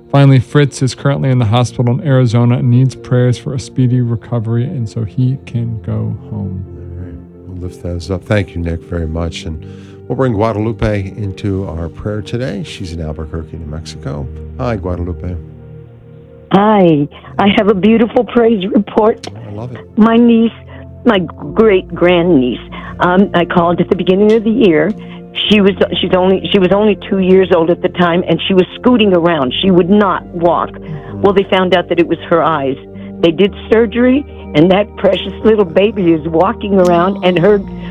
Finally, Fritz is currently in the hospital in Arizona and needs prayers for a speedy recovery, and so he can go home. All right. We'll lift those up. Thank you, Nick, very much. And we'll bring Guadalupe into our prayer today. She's in Albuquerque, New Mexico. Hi, Guadalupe. Hi, I have a beautiful praise report. I love it. My niece, my great grandniece, I called at the beginning of the year. She was only 2 years old at the time, and she was scooting around. She would not walk. Well, they found out that it was her eyes. They did surgery, and that precious little baby is walking around, and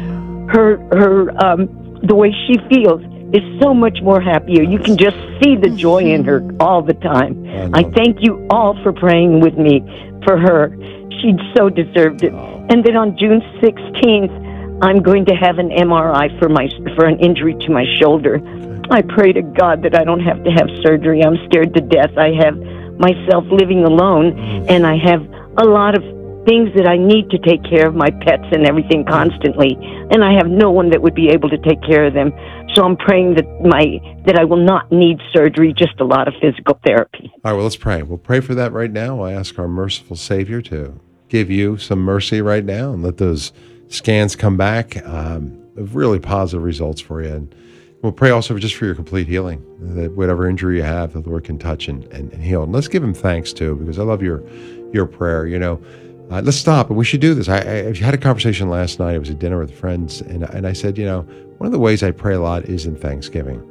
the way she feels is so much more happier. You can just see the joy in her all the time. I thank you all for praying with me for her. She so deserved it. And then on June 16th, I'm going to have an MRI for an injury to my shoulder. I pray to God that I don't have to have surgery. I'm scared to death. I have myself living alone, and I have a lot of things that I need to take care of, my pets and everything constantly, and I have no one that would be able to take care of them. So I'm praying that I will not need surgery, just a lot of physical therapy. All right, well, let's pray. We'll pray for that right now. I ask our merciful Savior to give you some mercy right now and let those scans come back of really positive results for you. And we'll pray also just for your complete healing, that whatever injury you have, the Lord can touch and heal. And let's give him thanks, too, because I love your prayer. You know, let's stop, and we should do this. I had a conversation last night. It was a dinner with friends, and I said, you know, one of the ways I pray a lot is in Thanksgiving.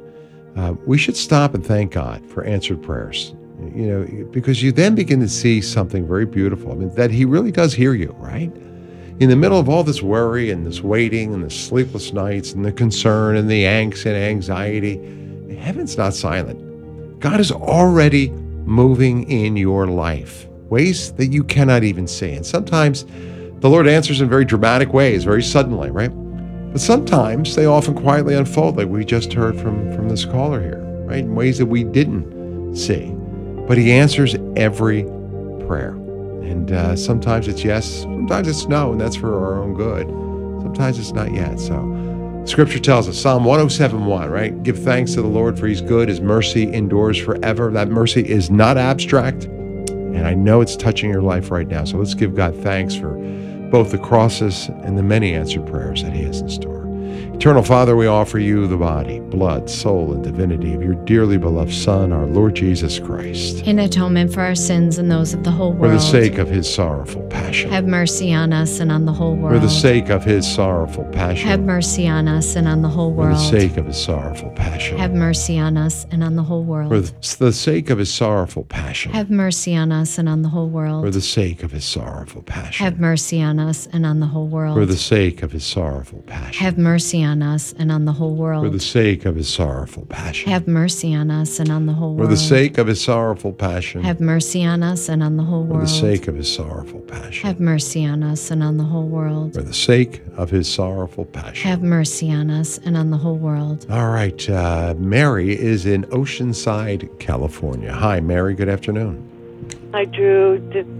We should stop and thank God for answered prayers, you know, because you then begin to see something very beautiful. I mean, that he really does hear you, right? In the middle of all this worry and this waiting and the sleepless nights and the concern and the angst and anxiety, heaven's not silent. God is already moving in your life, ways that you cannot even see. And sometimes the Lord answers in very dramatic ways, very suddenly, right? But sometimes they often quietly unfold, like we just heard from this caller here, right? In ways that we didn't see. But he answers every prayer. And sometimes it's yes, sometimes it's no, and that's for our own good. Sometimes it's not yet. So Scripture tells us, Psalm 107:1, right? Give thanks to the Lord, for he's good. His mercy endures forever. That mercy is not abstract. And I know it's touching your life right now. So let's give God thanks for both the crosses and the many answered prayers that he has in store. Eternal Father, we offer you the body, blood, soul, and divinity of your dearly beloved Son, our Lord Jesus Christ. In atonement for our sins and those of the whole world. For the sake of his sorrowful passion. Have mercy on us and on the whole world. For the sake of his sorrowful passion. Have mercy on us and on the whole world. For the sake of his sorrowful passion. Have mercy on us and on the whole world. For the sake of his sorrowful passion. Have mercy on us and on the whole world. For the sake of his sorrowful passion. Have mercy on us and on the whole world. For the sake of his sorrowful passion. Have mercy on us and on the whole world. For the sake of his sorrowful passion. Have mercy on us and on the whole world. For the sake of his sorrowful passion. Have mercy on us and on the whole world. For the sake of his sorrowful passion. Have mercy on us and on the whole world. For the sake of his sorrowful passion. Have mercy on us and on the whole world. All right. Mary is in Oceanside, California. Hi, Mary. Good afternoon. Hi, Drew.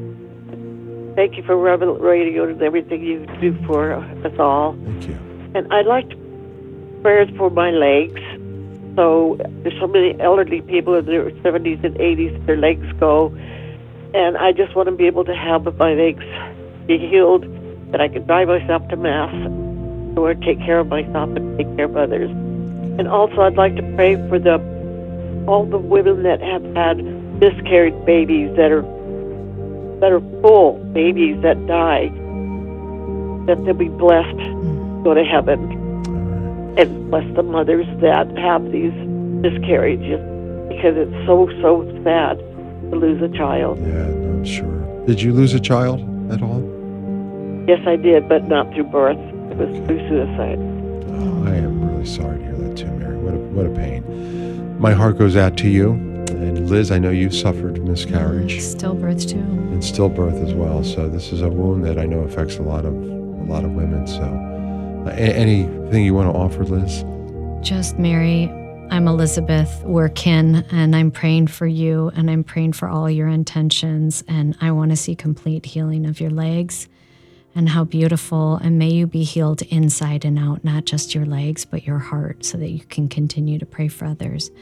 Thank you for Rebel Radio and everything you do for us all. Thank you. And I'd like prayers for my legs. So there's so many elderly people in their 70s and 80s, their legs go. And I just want to be able to have my legs be healed, that I can drive myself to Mass or take care of myself and take care of others. And also I'd like to pray for all the women that have had miscarried babies, that are full babies that die, that they'll be blessed, go to heaven. And bless the mothers that have these miscarriages, because it's so sad to lose a child. Yeah, I'm sure. Did you lose a child at all? Yes, I did, but not through birth. It was through suicide. Oh, I am really sorry to hear that too, Mary. What a pain. My heart goes out to you. And Liz, I know you suffered miscarriage. Stillbirth too. And stillbirth as well. So this is a wound that I know affects a lot of women. So anything you want to offer, Liz? Just Mary, I'm Elizabeth. We're kin, and I'm praying for you, and I'm praying for all your intentions, and I want to see complete healing of your legs, and how beautiful, and may you be healed inside and out, not just your legs, but your heart, so that you can continue to pray for others.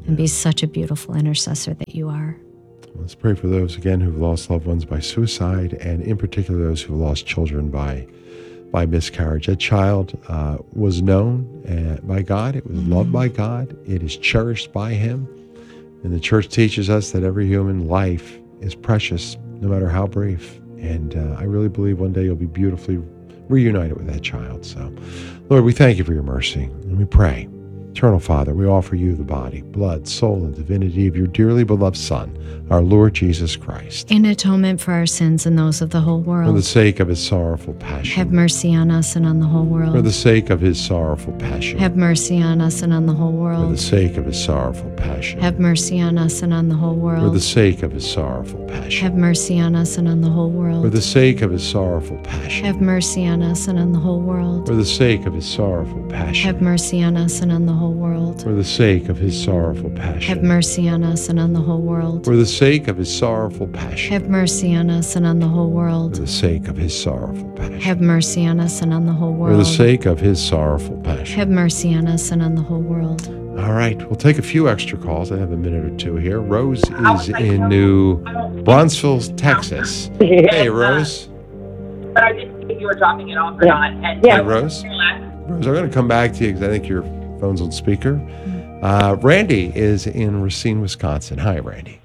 and be such a beautiful intercessor that you are. Let's pray for those, again, who've lost loved ones by suicide, and in particular those who lost children by miscarriage. That child was known by God. It was loved by God. It is cherished by Him. And the church teaches us that every human life is precious, no matter how brief. And I really believe one day you'll be beautifully reunited with that child. So, Lord, we thank you for your mercy, and we pray. Eternal Father, we offer you the body, blood, soul, and divinity of your dearly beloved Son, our Lord Jesus Christ. In atonement for our sins and those of the whole world. For the sake of his sorrowful passion. Have mercy on us and on the whole world. For the sake of his sorrowful passion. Have mercy on us and on the whole world. For the sake of his sorrowful passion. Have mercy on us and on the whole world. For the sake of his sorrowful passion. Have mercy on us and on the whole world. For the sake of his sorrowful passion. Have mercy on us and on the whole world. For the sake of his sorrowful passion. Have mercy on us and on the whole world. For the sake of his sorrowful passion. Have mercy on us and on the whole world. For the sake of his sorrowful passion. Have mercy on us and on the whole world. For the sake of his sorrowful passion. Have mercy on us and on the whole world. For the sake of his sorrowful passion. Have mercy on us and on the whole world. All right, we'll take a few extra calls. I have a minute or two here. Rose is in New Brunsville, Texas. Hey, Rose. But I didn't think you were dropping it off or not. And Hey, Rose. Rose, I'm going to come back to you because I think your phone's on speaker. Randy is in Racine, Wisconsin. Hi, Randy.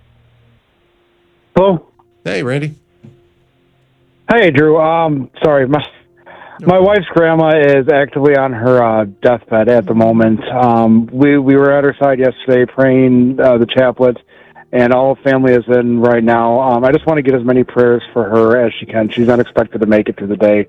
Hello. Hey, Randy. Hey, Drew. Sorry, my wife's grandma is actively on her deathbed at the moment. We were at her side yesterday praying the chaplet, and all the family is in right now. I just want to get as many prayers for her as she can. She's unexpected to make it through the day.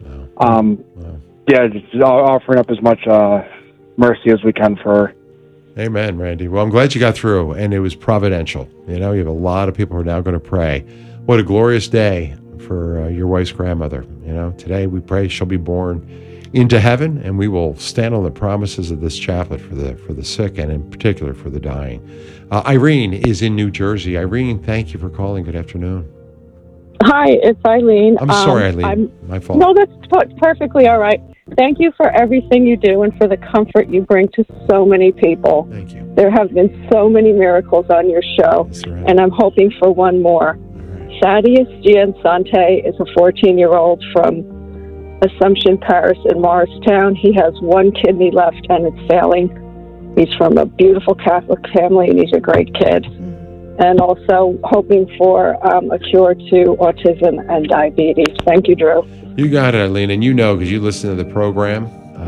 Yeah, just offering up as much mercy as we can for her. Amen, Randy. Well, I'm glad you got through, and it was providential. You know, you have a lot of people who are now going to pray. What a glorious day for your wife's grandmother. You know, today we pray she'll be born into heaven, and we will stand on the promises of this chaplet for the sick, and in particular for the dying. Irene is in New Jersey. Irene, thank you for calling. Good afternoon. Hi, it's Eileen. I'm sorry, Eileen. My fault. No, that's perfectly all right. Thank you for everything you do and for the comfort you bring to so many people. Thank you. There have been so many miracles on your show, That's right. and I'm hoping for one more. Right. Thaddeus Giansante is a 14-year-old from Assumption, Paris, in Morristown. He has one kidney left, and it's failing. He's from a beautiful Catholic family, and he's a great kid. And also hoping for a cure to autism and diabetes. Thank you, Drew. You got it, Eileen, and you know because you listen to the program.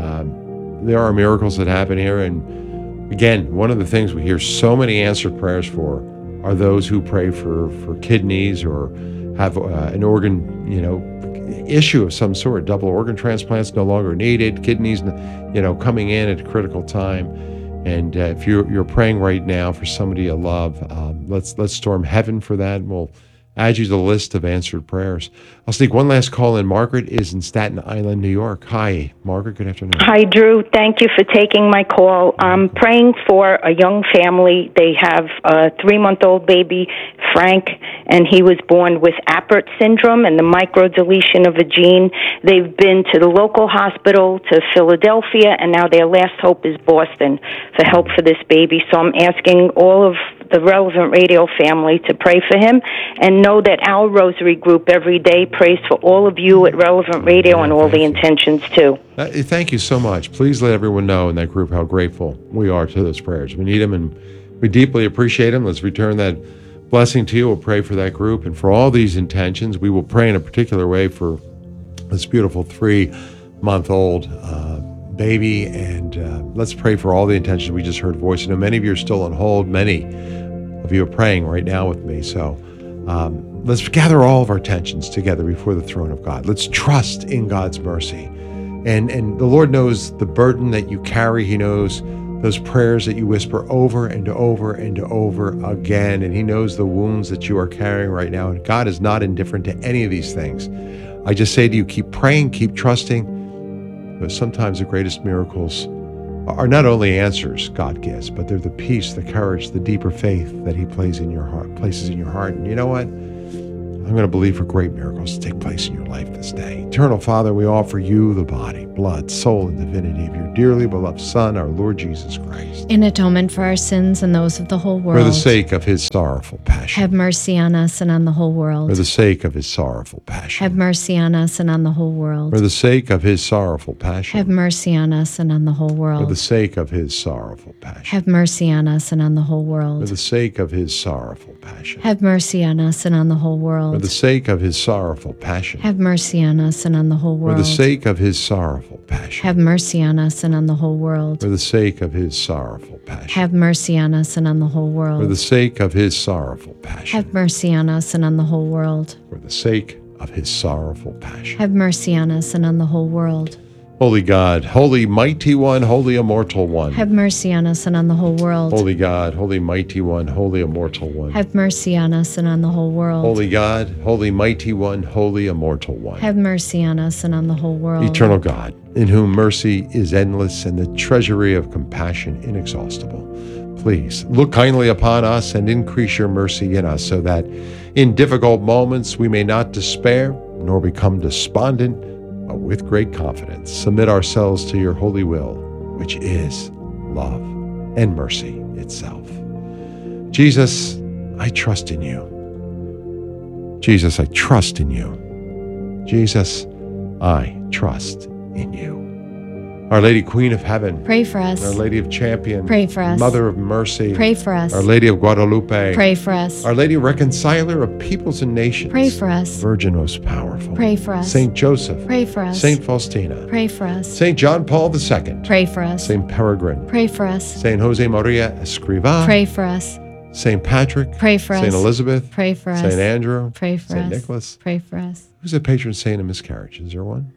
There are miracles that happen here, and again, one of the things we hear so many answered prayers for are those who pray for kidneys or have an organ, issue of some sort. Double organ transplants no longer needed. Kidneys, coming in at a critical time. And if you're praying right now for somebody you love, let's storm heaven for that. We'll add you to the list of answered prayers. I'll sneak one last call in. Margaret is in Staten Island, New York. Hi, Margaret. Good afternoon. Hi, Drew. Thank you for taking my call. I'm praying for a young family. They have a 3-month-old baby, Frank, and he was born with Apert syndrome and the microdeletion of a gene. They've been to the local hospital, to Philadelphia, and now their last hope is Boston for help for this baby. So I'm asking all of the Relevant Radio family to pray for him, and know that our Rosary group every day prays for all of you at Relevant Radio and all the intentions too. Thank you so much. Please let everyone know in that group how grateful we are to those prayers. We need them, and we deeply appreciate them. Let's return that blessing to you. We'll pray for that group and for all these intentions. We will pray in a particular way for this beautiful 3-month-old baby, and let's pray for all the intentions we just heard voice. I know many of you are still on hold. Many of you are praying right now with me. So let's gather all of our attentions together before the throne of God. Let's trust in God's mercy. And the Lord knows the burden that you carry. He knows those prayers that you whisper over and over and over again. And He knows the wounds that you are carrying right now. And God is not indifferent to any of these things. I just say to you, keep praying, keep trusting. But sometimes the greatest miracles are not only answers God gives, but they're the peace, the courage, the deeper faith that He places in your heart. And you know what? I'm going to believe for great miracles to take place in your life this day. Eternal Father, we offer you the body, blood, soul, and divinity of your dearly beloved Son, our Lord Jesus Christ. In atonement for our sins and those of the whole world. For the sake of his sorrowful passion. Have mercy on us and on the whole world. For the sake of his sorrowful passion. Have mercy on us and on the whole world. For the sake of his sorrowful passion. Have mercy on us and on the whole world. For the sake of his sorrowful passion. Have mercy on us and on the whole world. For the sake of his sorrowful passion. Have mercy on us and on the whole world. For the sake of his sorrowful passion. Have mercy on us and on the whole world. For the sake of his sorrowful passion. Have mercy on us and on the whole world. For the sake of his sorrowful passion. Have mercy on us and on the whole world. For the sake of his sorrowful passion. Have mercy on us and on the whole world. For the sake of his sorrowful passion. Have mercy on us and on the whole world. Holy God, holy mighty one, holy immortal one. Have mercy on us and on the whole world. Holy God, holy mighty one, holy immortal one. Have mercy on us and on the whole world. Holy God, holy mighty one, holy immortal one. Have mercy on us and on the whole world. Eternal God, in whom mercy is endless and the treasury of compassion inexhaustible. Please look kindly upon us and increase your mercy in us so that in difficult moments we may not despair nor become despondent, but with great confidence submit ourselves to your holy will, which is love and mercy itself. Jesus, I trust in you. Jesus, I trust in you. Jesus, I trust in you. Our Lady Queen of Heaven, pray for us. Our Lady of Champion, pray for us. Mother of Mercy, pray for us. Our Lady of Guadalupe, pray for us. Our Lady Reconciler of peoples and nations, pray for us. Virgin most powerful, pray for us. Saint Joseph, pray for us. Saint Faustina, pray for us. Saint John Paul II, pray for us. Saint Peregrine, pray for us. Saint Jose Maria Escrivá, pray for us. Saint Patrick, pray for us. Saint Elizabeth, pray for us. Saint Andrew, pray for Saint us. Nicholas, pray for us. Who's the patron saint of miscarriage? Is there one?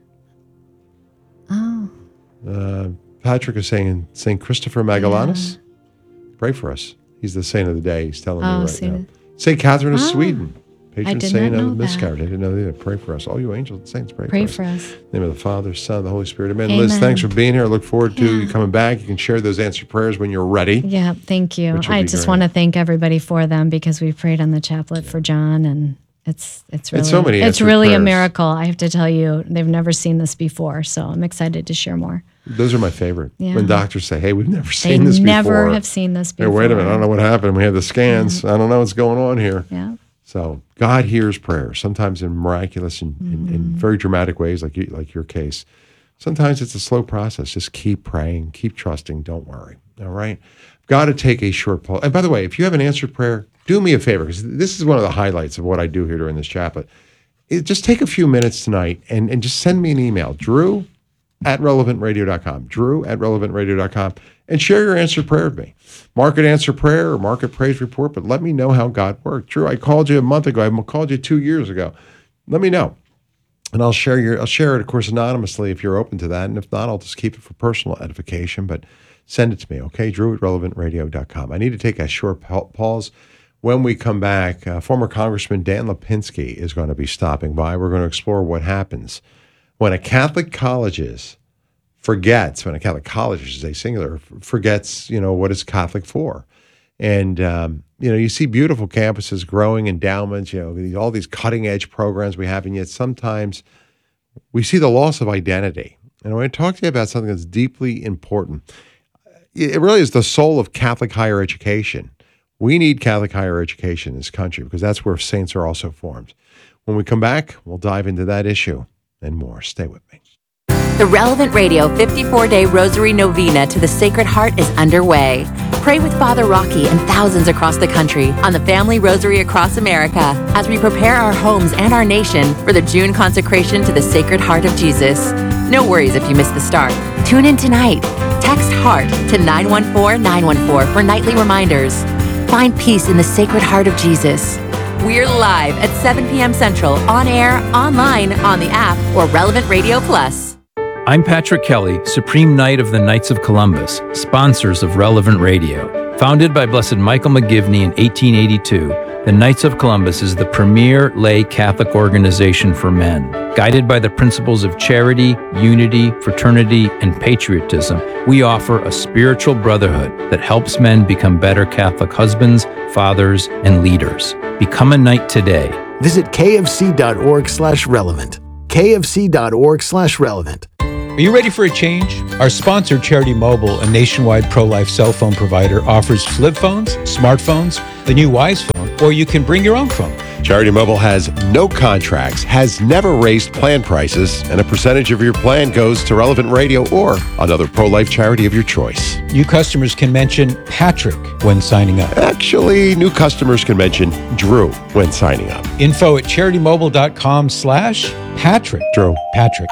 Oh. Patrick is saying Saint Christopher Magellanus. Yeah. Pray for us. He's the saint of the day. He's telling me right now. Saint Catherine of Sweden, patron saint of miscarriage. I didn't know either. Pray for us. All you angels and saints, pray for us. In the name of the Father, Son, and the Holy Spirit. Amen. Liz, thanks for being here. I look forward to you coming back. You can share those answered prayers when you're ready. Yeah, thank you. I just want to thank everybody for them because we prayed on the chaplet for John, and it's really so many it's really prayers. A miracle. I have to tell you, they've never seen this before, so I'm excited to share more. Those are my favorite. Yeah. When doctors say, "Hey, we've never seen this before." They never have seen this before. Hey, wait a minute. I don't know what happened. We had the scans. I don't know what's going on here. Yeah. So God hears prayers, sometimes in miraculous and in very dramatic ways, like your case. Sometimes it's a slow process. Just keep praying, keep trusting. Don't worry. All right. I've got to take a short pause. And by the way, if you have an answered prayer, do me a favor, because this is one of the highlights of what I do here during this chaplet. Just take a few minutes tonight and just send me an email, drew@relevantradio.com, drew@relevantradio.com, and share your answered prayer with me. Mark it answer prayer or mark it praise report, but let me know how God worked. Drew, I called you a month ago. I called you 2 years ago. Let me know. And I'll share it, of course, anonymously if you're open to that. And if not, I'll just keep it for personal edification, but send it to me, okay? drew@relevantradio.com. I need to take a short pause. When we come back, former Congressman Dan Lipinski is going to be stopping by. We're going to explore what happens when a Catholic college forgets, what is Catholic for. And, you see beautiful campuses, growing endowments, all these cutting edge programs we have, and yet sometimes we see the loss of identity. And I want to talk to you about something that's deeply important. It really is the soul of Catholic higher education. We need Catholic higher education in this country because that's where saints are also formed. When we come back, we'll dive into that issue and more. Stay with me. The Relevant Radio 54-Day Rosary Novena to the Sacred Heart is underway. Pray with Father Rocky and thousands across the country on the Family Rosary across America as we prepare our homes and our nation for the June consecration to the Sacred Heart of Jesus. No worries if you missed the start. Tune in tonight. Text HEART to 914-914 for nightly reminders. Find peace in the Sacred Heart of Jesus. We're live at 7 p.m. Central, on air, online, on the app, or Relevant Radio Plus. I'm Patrick Kelly, Supreme Knight of the Knights of Columbus, sponsors of Relevant Radio. Founded by Blessed Michael McGivney in 1882, the Knights of Columbus is the premier lay Catholic organization for men. Guided by the principles of charity, unity, fraternity, and patriotism, we offer a spiritual brotherhood that helps men become better Catholic husbands, fathers, and leaders. Become a knight today. Visit kfc.org/relevant. kfc.org/relevant. Are you ready for a change? Our sponsor, Charity Mobile, a nationwide pro-life cell phone provider, offers flip phones, smartphones, the new Wise phone, or you can bring your own phone. Charity Mobile has no contracts, has never raised plan prices, and a percentage of your plan goes to Relevant Radio or another pro-life charity of your choice. New customers can mention Patrick when signing up. Actually, new customers can mention Drew when signing up. Info at CharityMobile.com/Patrick. Drew. Patrick.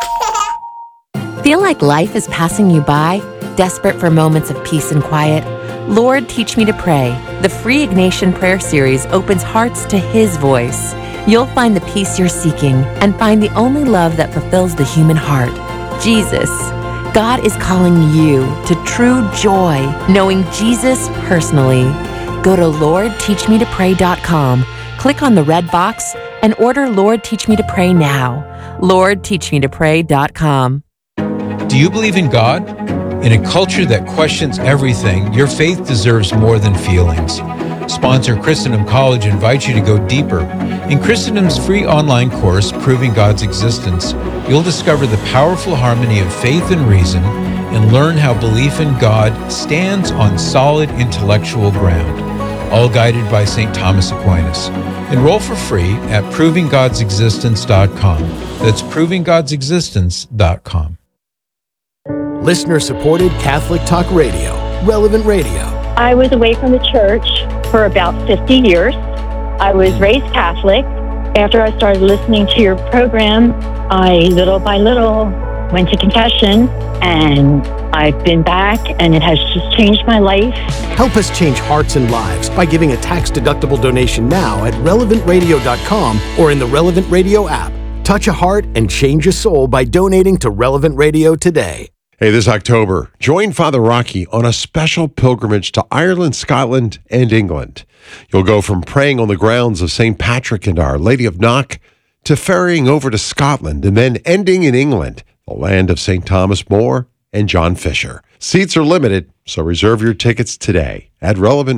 Feel like life is passing you by? Desperate for moments of peace and quiet? Lord, Teach Me to Pray. The free Ignatian prayer series opens hearts to His voice. You'll find the peace you're seeking and find the only love that fulfills the human heart, Jesus. God is calling you to true joy, knowing Jesus personally. Go to LordTeachMeToPray.com, click on the red box, and order Lord, Teach Me to Pray now. LordTeachMeToPray.com. Do you believe in God? In a culture that questions everything, your faith deserves more than feelings. Sponsor Christendom College invites you to go deeper. In Christendom's free online course, Proving God's Existence, you'll discover the powerful harmony of faith and reason and learn how belief in God stands on solid intellectual ground, all guided by St. Thomas Aquinas. Enroll for free at ProvingGod'sExistence.com. That's ProvingGod'sExistence.com. Listener-supported Catholic Talk Radio, Relevant Radio. I was away from the church for about 50 years. I was raised Catholic. After I started listening to your program, I, little by little, went to confession, and I've been back, and it has just changed my life. Help us change hearts and lives by giving a tax-deductible donation now at relevantradio.com or in the Relevant Radio app. Touch a heart and change a soul by donating to Relevant Radio today. Hey, this October, join Father Rocky on a special pilgrimage to Ireland, Scotland, and England. You'll go from praying on the grounds of St. Patrick and Our Lady of Knock to ferrying over to Scotland and then ending in England, the land of St. Thomas More and John Fisher. Seats are limited, so reserve your tickets today at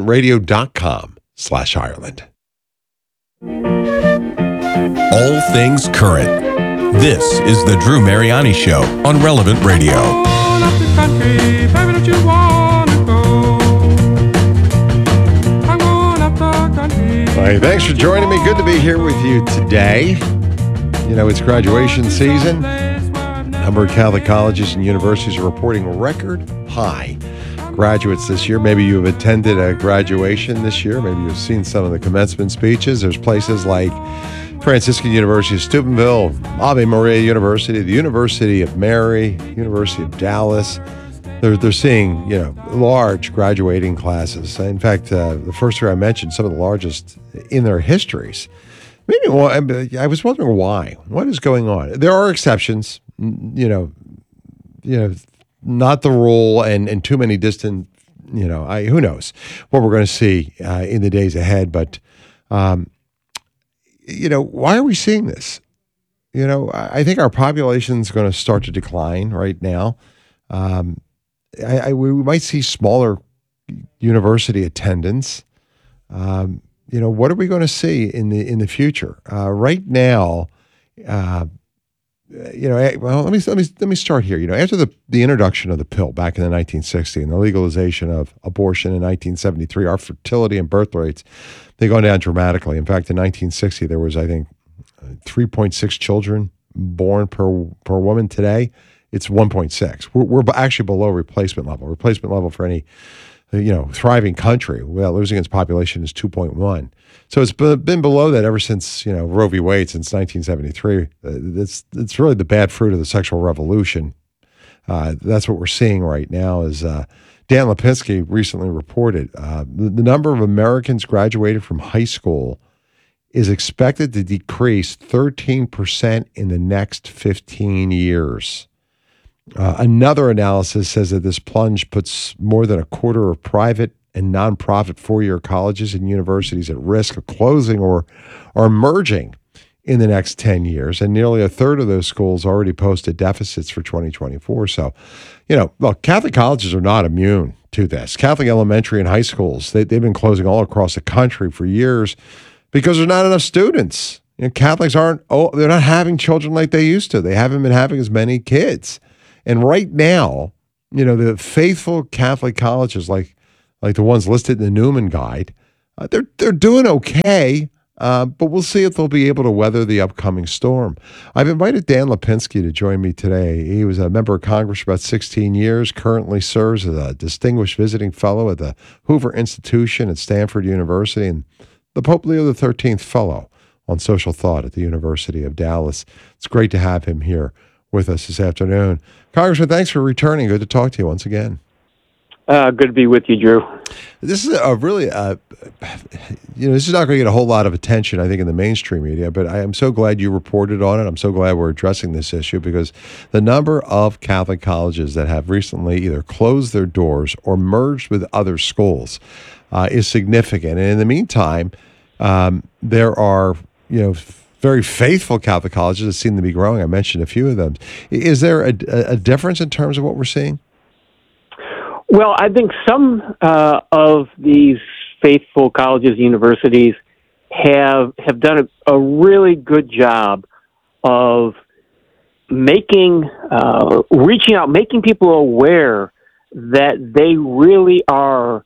relevantradio.com/Ireland. All things current. This is the Drew Mariani Show on Relevant Radio. Hey, thanks for joining me. Good to be here with you today. You know, it's graduation season. A number of Catholic colleges and universities are reporting record high graduates this year. Maybe you have attended a graduation this year. Maybe you've seen some of the commencement speeches. There's places like Franciscan University of Steubenville, Ave Maria University, the University of Mary, University of Dallas. They're seeing, you know, large graduating classes. In fact, the first year I mentioned, some of the largest in their histories. Maybe I was wondering why. What is going on? There are exceptions, you know, not the rule, and too many distant. You know, who knows what we're going to see in the days ahead. But you know, why are we seeing this? You know, I think our population is going to start to decline right now. We might see smaller university attendance. You know, what are we going to see in the future? Right now, you know, well, let me start here. You know, after the introduction of the pill back in the 1960s and the legalization of abortion in 1973, our fertility and birth rates, they've gone down dramatically. In fact, in 1960, there was, I think, 3.6 children born per woman. Today, it's 1.6. We're actually below replacement level. Replacement level for any, you know, thriving country without losing its population is 2.1. So it's been below that ever since, you know, Roe v. Wade, since 1973. It's really the bad fruit of the sexual revolution. That's what we're seeing right now. Is Dan Lipinski recently reported the number of Americans graduated from high school is expected to decrease 13% in the next 15 years. Another analysis says that this plunge puts more than a quarter of private and nonprofit four-year colleges and universities at risk of closing or merging in the next 10 years. And nearly a third of those schools already posted deficits for 2024. So, you know, look, Catholic colleges are not immune to this. Catholic elementary and high schools, they've been closing all across the country for years because there's not enough students. Catholics they're not having children like they used to. They haven't been having as many kids. And right now, the faithful Catholic colleges like the ones listed in the Newman Guide, they're doing okay, but we'll see if they'll be able to weather the upcoming storm. I've invited Dan Lipinski to join me today. He was a member of Congress for about 16 years, currently serves as a distinguished visiting fellow at the Hoover Institution at Stanford University, and the Pope Leo XIII Fellow on Social Thought at the University of Dallas. It's great to have him here with us this afternoon. Congressman, thanks for returning. Good to talk to you once again. Good to be with you, Drew. This is a really, this is not going to get a whole lot of attention, I think, in the mainstream media, but I am so glad you reported on it. I'm so glad we're addressing this issue because the number of Catholic colleges that have recently either closed their doors or merged with other schools is significant. And in the meantime, there are, very faithful Catholic colleges that seem to be growing. I mentioned a few of them. Is there a difference in terms of what we're seeing? Well, I think some of these faithful colleges, universities have done a really good job of reaching out, making people aware that they really are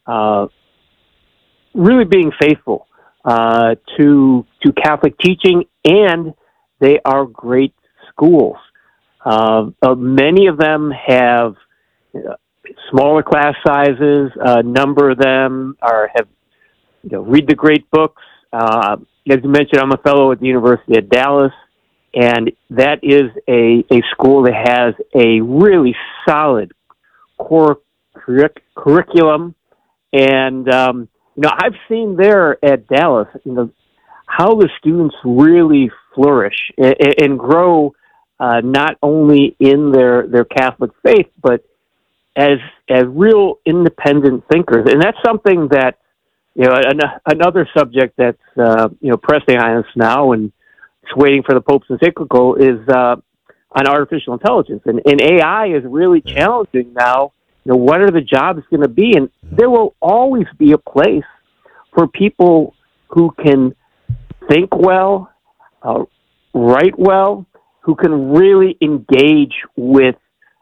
really being faithful to Catholic teaching, and they are great schools. Many of them have smaller class sizes. A number of them have read the great books. As you mentioned, I'm a fellow at the University of Dallas, and that is a school that has a really solid core curriculum. And I've seen there at Dallas, how the students really flourish and grow, not only in their Catholic faith, but as real independent thinkers. And that's something that, another subject that's, pressing on us now and it's waiting for the Pope's encyclical is on artificial intelligence. And AI is really challenging now. What are the jobs going to be? And there will always be a place for people who can think well, write well, who can really engage with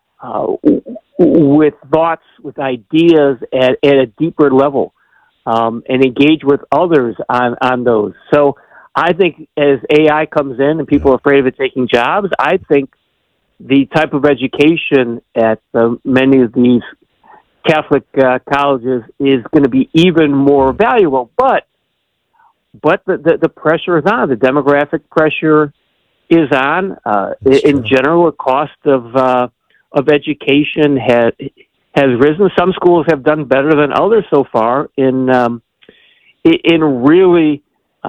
thoughts, with ideas at a deeper level, and engage with others on those. So I think as AI comes in and people are afraid of it taking jobs, I think the type of education at many of these Catholic colleges is going to be even more valuable. But the pressure is on. The demographic pressure is on. In general, the cost of education has risen. Some schools have done better than others so far in really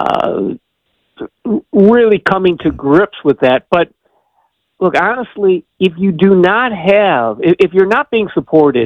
coming to grips with that. But look, honestly, if you're not being supported,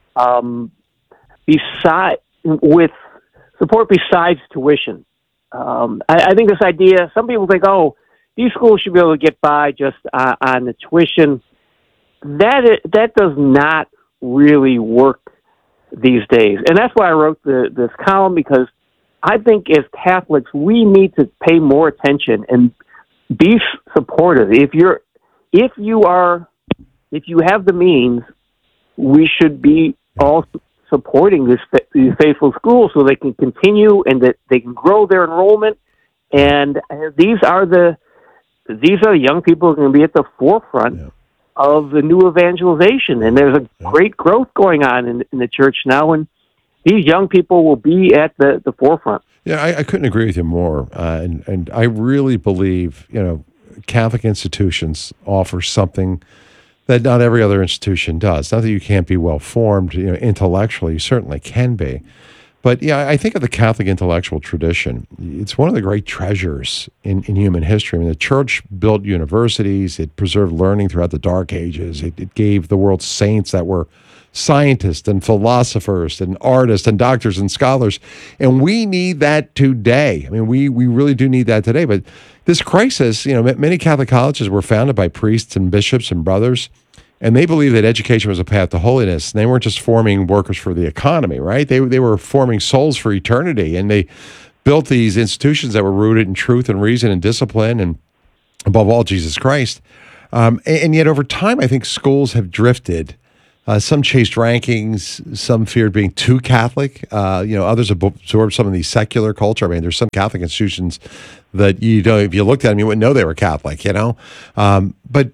with support besides tuition, I think this idea, some people think, these schools should be able to get by just on the tuition. That does not really work these days. And that's why I wrote this column, because I think as Catholics, we need to pay more attention and be supportive. If you have the means, we should be all supporting these faithful schools so they can continue and that they can grow their enrollment. And these are the young people who are going to be at the forefront of the new evangelization. And there's a great growth going on in the church now, and these young people will be at the forefront. Yeah, I couldn't agree with you more. And I really believe, Catholic institutions offer something that not every other institution does. Not that you can't be well-formed, intellectually, you certainly can be. But I think of the Catholic intellectual tradition. It's one of the great treasures in human history. I mean, the church built universities. It preserved learning throughout the Dark Ages. It gave the world saints that were scientists and philosophers and artists and doctors and scholars. And we need that today. I mean, we really do need that today. But this crisis, many Catholic colleges were founded by priests and bishops and brothers, and they believed that education was a path to holiness. And they weren't just forming workers for the economy, right? They were forming souls for eternity. And they built these institutions that were rooted in truth and reason and discipline and, above all, Jesus Christ. And yet over time, I think schools have drifted. Some chased rankings, some feared being too Catholic. Others absorbed some of the secular culture. I mean, there's some Catholic institutions that if you looked at them, you wouldn't know they were Catholic, But,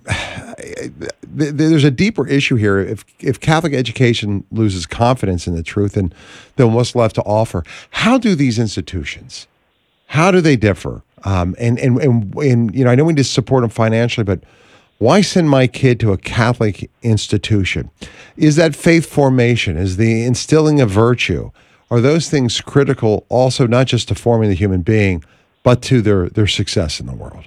there's a deeper issue here. If Catholic education loses confidence in the truth, then what's left to offer? How do these institutions, how do they differ? And I know we need to support them financially, but why send my kid to a Catholic institution? Is that faith formation? Is the instilling of virtue? Are those things critical also not just to forming the human being, but to their success in the world?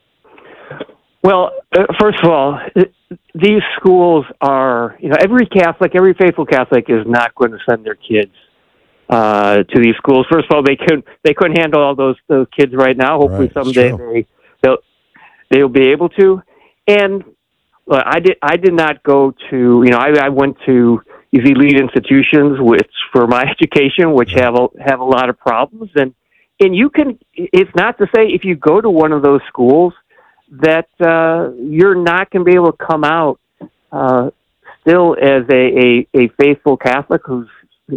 Well, first of all, these schools are, every faithful Catholic is not going to send their kids to these schools. First of all, they couldn't handle all those kids right now. Hopefully someday they'll be able to. And I did not go to, I went to these elite institutions for my education, which have a lot of problems. And it's not to say if you go to one of those schools that you're not going to be able to come out still as a faithful Catholic who's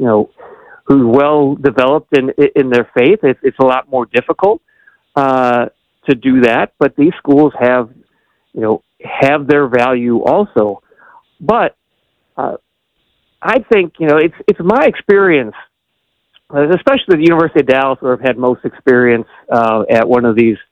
well developed in their faith. It's a lot more difficult to do that, but these schools have their value also. But I think, it's my experience, especially the University of Dallas, where I've had most experience at one of these,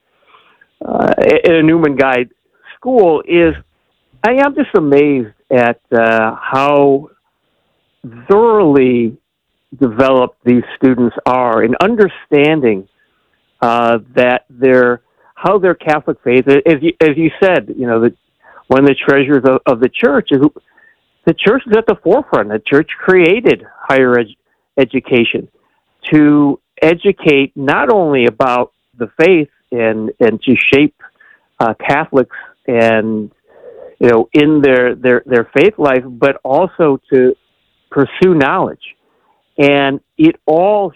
at a Newman Guide school, is I'm just amazed at how thoroughly developed these students are in understanding that how their Catholic faith, as you said, one of the treasures of the church is the church is at the forefront. The church created higher education to educate not only about the faith and to shape Catholics and in their faith life, but also to pursue knowledge. And it all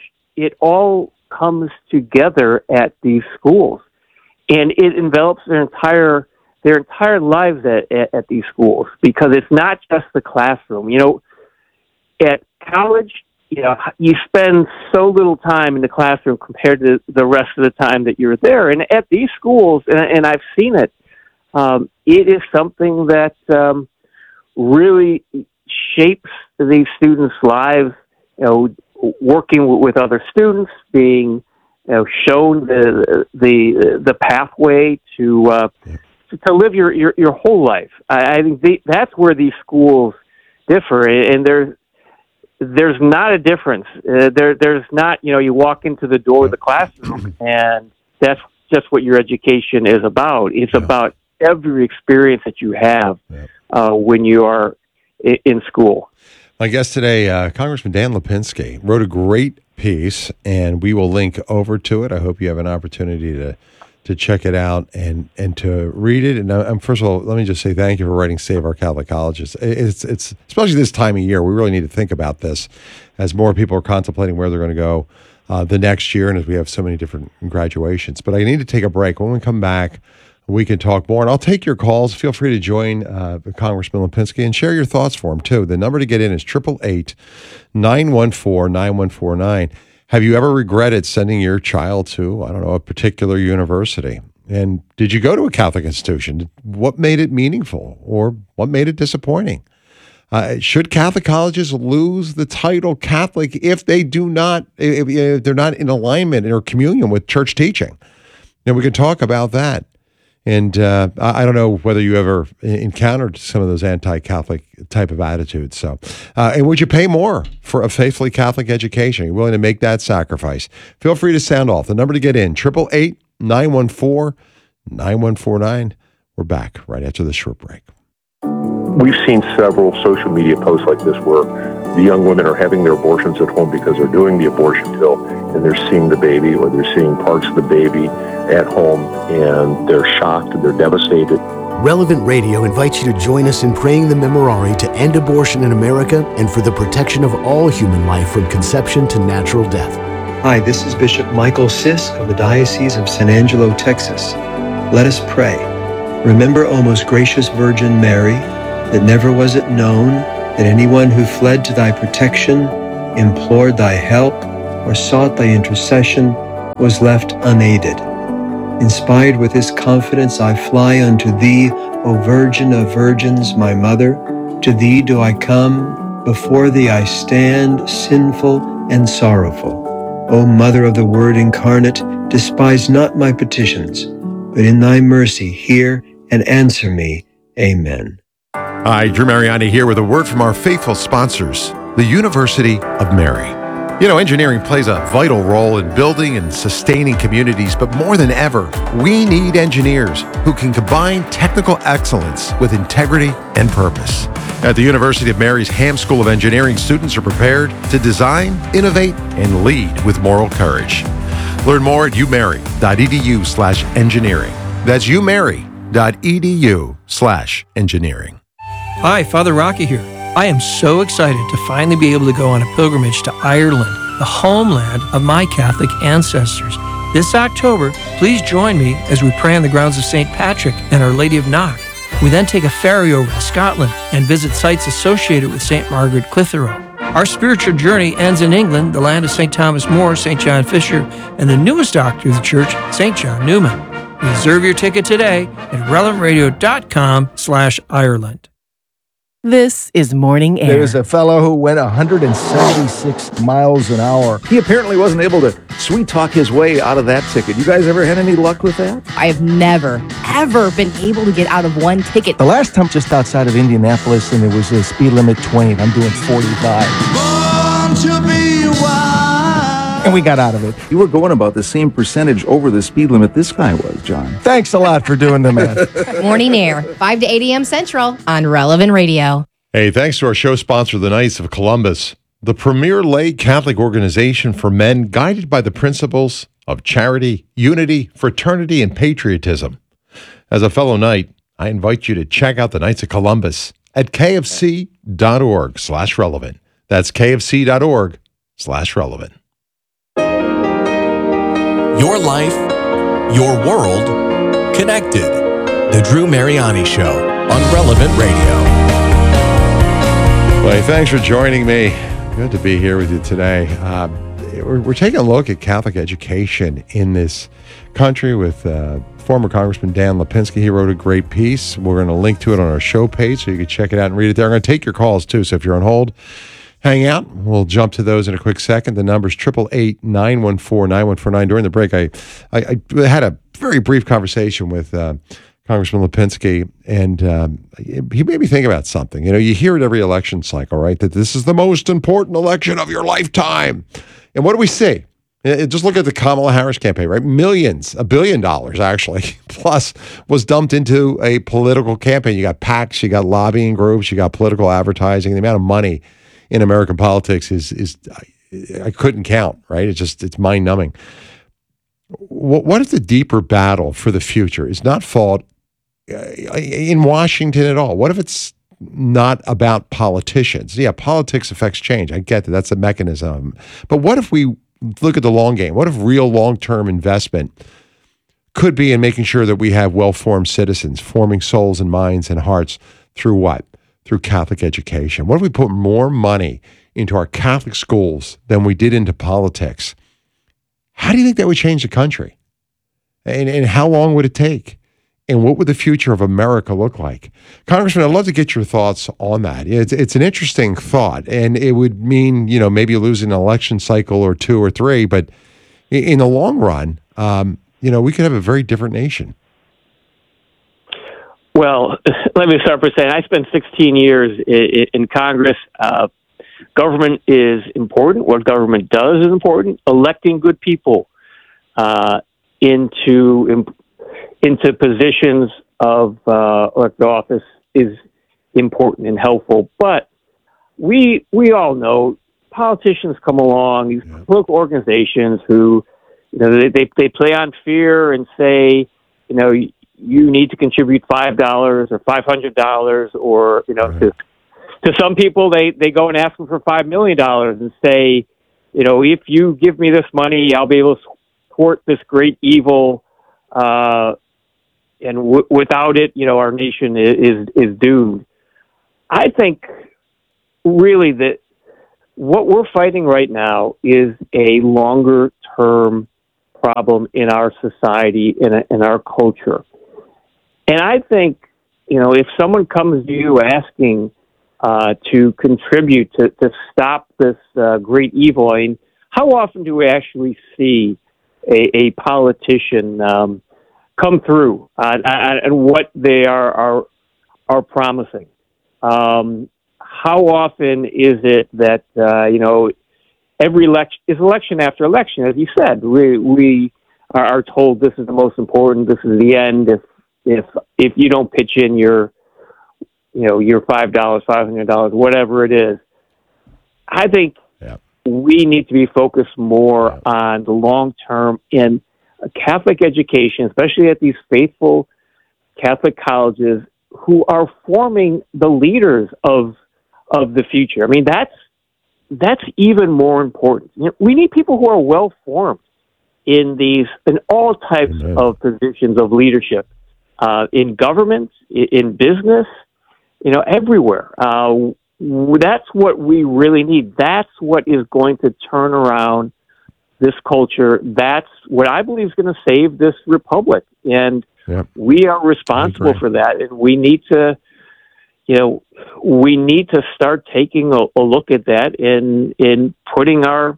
comes together at these schools, and it envelops their entire lives at these schools, because it's not just the classroom. At college, you spend so little time in the classroom compared to the rest of the time that you're there. And at these schools, and I've seen it, it is something that really shapes these students' lives. Working with other students, being shown the pathway to live your whole life. I think that's where these schools differ, and there's not a difference. There's not, you walk into the door of the classroom and that's just what your education is about. It's about every experience that you have when you are in school. My guest today, Congressman Dan Lipinski, wrote a great piece, and we will link over to it. I hope you have an opportunity to check it out and to read it. And first of all, let me just say thank you for writing Save Our Catholic Colleges. It's especially this time of year, we really need to think about this as more people are contemplating where they're going to go the next year, and as we have so many different graduations. But I need to take a break. When we come back, we can talk more, and I'll take your calls. Feel free to join Congressman Lipinski and share your thoughts for him, too. The number to get in is 888-914-9149. Have you ever regretted sending your child to, a particular university? And did you go to a Catholic institution? What made it meaningful, or what made it disappointing? Should Catholic colleges lose the title Catholic if they're not in alignment or communion with church teaching? We can talk about that. And I don't know whether you ever encountered some of those anti-Catholic type of attitudes. So, and would you pay more for a faithfully Catholic education? Are you willing to make that sacrifice? Feel free to sound off. The number to get in, 888-914-9149. We're back right after this short break. We've seen several social media posts like this where the young women are having their abortions at home because they're doing the abortion pill and they're seeing the baby, or they're seeing parts of the baby at home, and they're shocked and they're devastated. Relevant Radio invites you to join us in praying the Memorare to end abortion in America and for the protection of all human life from conception to natural death. Hi, this is Bishop Michael Sisk of the Diocese of San Angelo, Texas. Let us pray. Remember, O most gracious Virgin Mary, that never was it known that anyone who fled to thy protection, implored thy help, or sought thy intercession was left unaided. Inspired with this confidence, I fly unto thee, O Virgin of Virgins, my Mother. To thee do I come, before thee I stand, sinful and sorrowful. O Mother of the Word incarnate, despise not my petitions, but in thy mercy hear and answer me. Amen. Hi, Drew Mariani here with a word from our faithful sponsors, the University of Mary. You know, engineering plays a vital role in building and sustaining communities, but more than ever, we need engineers who can combine technical excellence with integrity and purpose. At the University of Mary's Ham School of Engineering, students are prepared to design, innovate, and lead with moral courage. Learn more at umary.edu/engineering. That's umary.edu/engineering. Hi, Father Rocky here. I am so excited to finally be able to go on a pilgrimage to Ireland, the homeland of my Catholic ancestors. This October, please join me as we pray on the grounds of St. Patrick and Our Lady of Knock. We then take a ferry over to Scotland and visit sites associated with St. Margaret Clitheroe. Our spiritual journey ends in England, the land of St. Thomas More, St. John Fisher, and the newest doctor of the church, St. John Newman. Reserve your ticket today at relevantradio.com/Ireland. This is Morning Air. There was a fellow who went 176 miles an hour. He apparently wasn't able to sweet talk his way out of that ticket. You guys ever had any luck with that? I have never, ever been able to get out of one ticket. The last time just outside of Indianapolis, and there was a speed limit 20. I'm doing 45. Born to be wild. And we got out of it. You were going about the same percentage over the speed limit this guy was, John. Thanks a lot for doing the math. Morning Air, 5 to 8 a.m. Central on Relevant Radio. Hey, thanks to our show sponsor, the Knights of Columbus, the premier lay Catholic organization for men guided by the principles of charity, unity, fraternity, and patriotism. As a fellow Knight, I invite you to check out the Knights of Columbus at kfc.org/relevant. That's kfc.org/relevant. Your life, your world, connected. The Drew Mariani Show on Relevant Radio. Well, thanks for joining me. Good to be here with you today. We're taking a look at Catholic education in this country with former Congressman Dan Lipinski. He wrote a great piece. We're going to link to it on our show page so you can check it out and read it there. I'm going to take your calls too, so if you're on hold, hang out. We'll jump to those in a quick second. The number's 888-914-9149. During the break, I had a very brief conversation with Congressman Lipinski, and he made me think about something. You know, you hear it every election cycle, right? That this is the most important election of your lifetime. And what do we see? Just look at the Kamala Harris campaign, right? Millions, $1 billion actually, plus was dumped into a political campaign. You got PACs, you got lobbying groups, you got political advertising. The amount of money in American politics is I couldn't count, right? It's mind-numbing. What if the deeper battle for the future is not fought in Washington at all? What if it's not about politicians? Yeah, politics affects change. I get that. That's a mechanism. But what if we look at the long game? What if real long-term investment could be in making sure that we have well-formed citizens, forming souls and minds and hearts through what? Through Catholic education. What if we put more money into our Catholic schools than we did into politics? How do you think that would change the country? And how long would it take? And what would the future of America look like? Congressman, I'd love to get your thoughts on that. It's an interesting thought, and it would mean, you know, maybe losing an election cycle or 2 or 3, but in the long run, you know, we could have a very different nation. Well, let me start by saying I spent 16 years in Congress. Government is important. What government does is important. Electing good people into positions of elected office is important and helpful. But we all know politicians come along, these political organizations who, you know, they play on fear and say, you know, you need to contribute $5 or $500, or, you know, to some people they go and ask them for $5 million and say, if you give me this money, I'll be able to thwart this great evil, and without it, our nation is doomed. I think really that what we're fighting right now is a longer-term problem in our society, in our culture. And I think, if someone comes to you asking to contribute to stop this great evil, I mean, how often do we actually see a politician come through and what they are promising? How often is it that every election after election, as you said, we are told this is the most important, this is the end. If you don't pitch in your $5, $500, whatever it is, I think we need to be focused more on the long term in Catholic education, especially at these faithful Catholic colleges who are forming the leaders of the future. I mean, that's even more important. We need people who are well formed in all types of positions of leadership, in government, in business, everywhere. That's what we really need. That's what is going to turn around this culture. That's what I believe is going to save this republic. And we are responsible for that. And we need to, start taking a look at that in putting our,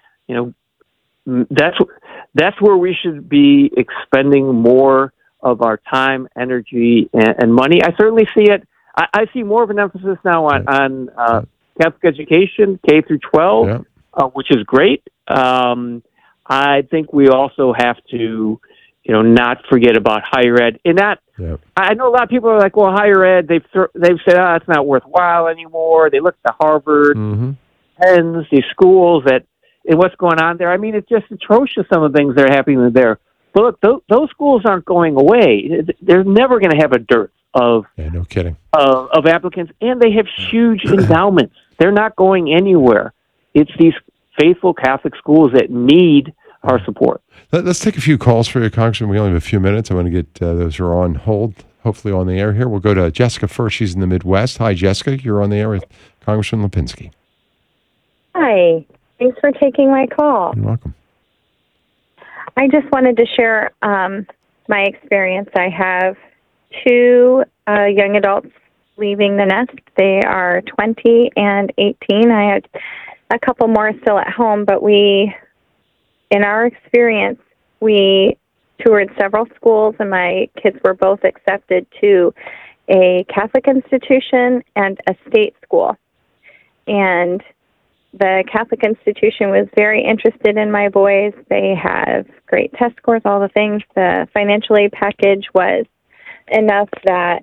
that's where we should be expending more of our time, energy, and money. I certainly see it. I see more of an emphasis now on Catholic education, K through 12, which is great. I think we also have to, not forget about higher ed. And that, I know a lot of people are like, well, higher ed, they've said, it's not worthwhile anymore. They look to Harvard, Penn, these schools and what's going on there. I mean, it's just atrocious, some of the things that are happening there. But look, those schools aren't going away. They're never going to have a dearth of no kidding of applicants, and they have huge endowments. They're not going anywhere. It's these faithful Catholic schools that need our support. Let's take a few calls for you, Congressman. We only have a few minutes. I want to get those who are on hold, hopefully on the air here. We'll go to Jessica first. She's in the Midwest. Hi, Jessica. You're on the air with Congressman Lipinski. Hi. Thanks for taking my call. You're welcome. I just wanted to share my experience. I have two young adults leaving the nest. They are 20 and 18. I had a couple more still at home, but in our experience, we toured several schools, and my kids were both accepted to a Catholic institution and a state school. And the Catholic institution was very interested in my boys. They have great test scores, all the things. The financial aid package was enough that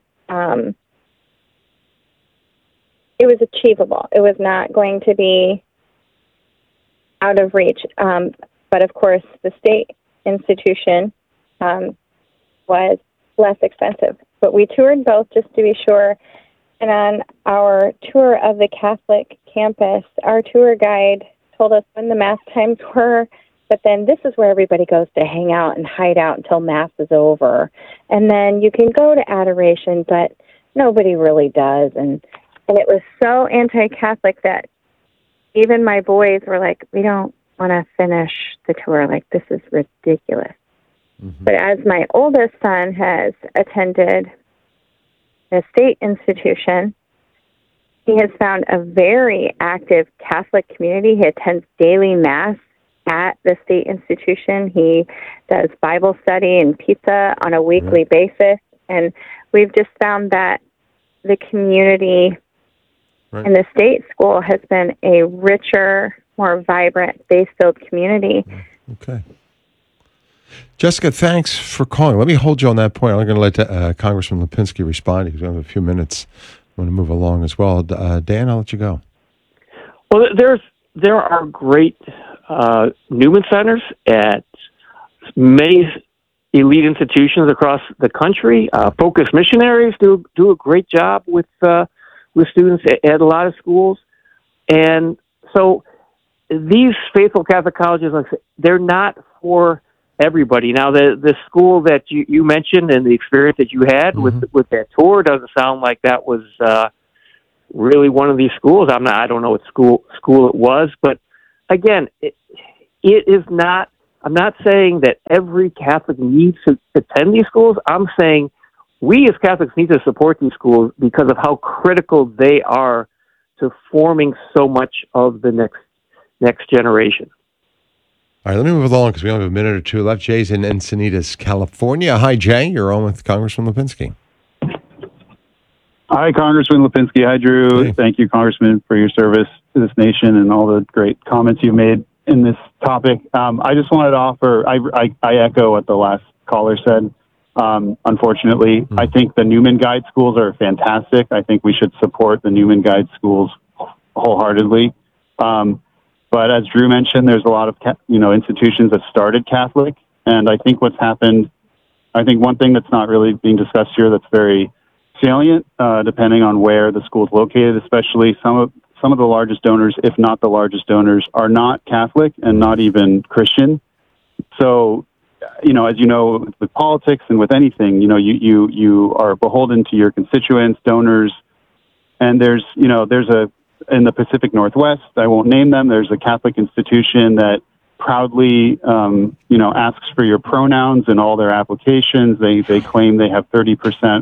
it was achievable. It was not going to be out of reach. But of course, the state institution was less expensive. But we toured both just to be sure. And on our tour of the Catholic campus, our tour guide told us when the Mass times were, but then this is where everybody goes to hang out and hide out until Mass is over. And then you can go to adoration, but nobody really does. And it was so anti-Catholic that even my boys were like, we don't want to finish the tour. Like, this is ridiculous. Mm-hmm. But as my oldest son has attended the state institution, he has found a very active Catholic community. He attends daily Mass at the state institution. He does Bible study and pizza on a weekly basis. And we've just found that the community in the state school has been a richer, more vibrant, faith-filled community. Okay. Jessica, thanks for calling. Let me hold you on that point. I'm going to let Congressman Lipinski respond because we have a few minutes. I want to move along as well. Dan, I'll let you go. Well, there are great Newman Centers at many elite institutions across the country. Focus Missionaries do a great job with students at a lot of schools. And so these faithful Catholic colleges, they're not for everybody. Now, the school that you mentioned and the experience that you had with that tour doesn't sound like that was really one of these schools. I don't know what school it was, but again, it is not. I'm not saying that every Catholic needs to attend these schools. I'm saying we as Catholics need to support these schools because of how critical they are to forming so much of the next generation. All right, let me move along because we only have a minute or two left. Jay's in Encinitas, California. Hi, Jay. You're on with Congressman Lipinski. Hi, Congressman Lipinski. Hi, Drew. Hey. Thank you, Congressman, for your service to this nation and all the great comments you've made in this topic. I just wanted to offer, I echo what the last caller said. Unfortunately, I think the Newman Guide schools are fantastic. I think we should support the Newman Guide schools wholeheartedly. But as Drew mentioned, there's a lot of institutions that started Catholic, and I think what's happened. I think one thing that's not really being discussed here that's very salient, depending on where the school is located, especially some of the largest donors, if not the largest donors, are not Catholic and not even Christian. So, as you know, with politics and with anything, you are beholden to your constituents, donors, and there's in the Pacific Northwest, I won't name them, there's a Catholic institution that proudly, asks for your pronouns in all their applications. They claim they have 30%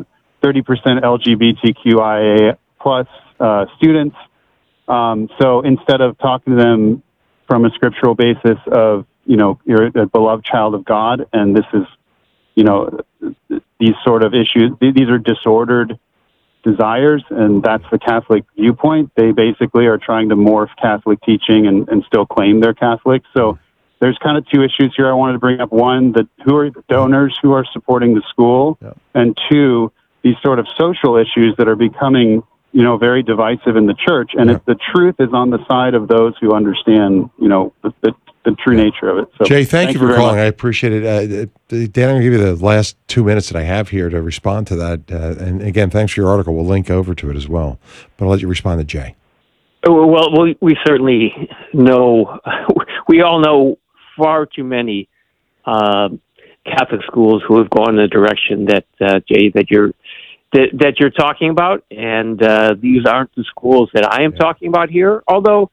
LGBTQIA plus students. So instead of talking to them from a scriptural basis of, you're a beloved child of God, and this is, these sort of issues, these are disordered desires, and that's the Catholic viewpoint. They basically are trying to morph Catholic teaching and still claim they're Catholic. So there's kind of two issues here I wanted to bring up. One, who are the donors who are supporting the school, and two, these sort of social issues that are becoming, very divisive in the church. And if the truth is on the side of those who understand, the true nature of it. So, Jay, thank you for calling. Much. I appreciate it. Dan, I'm going to give you the last 2 minutes that I have here to respond to that. And again, thanks for your article. We'll link over to it as well. But I'll let you respond to Jay. Well, we certainly know, we all know far too many Catholic schools who have gone in the direction that, Jay, that you're talking about. And these aren't the schools that I am talking about here. Although,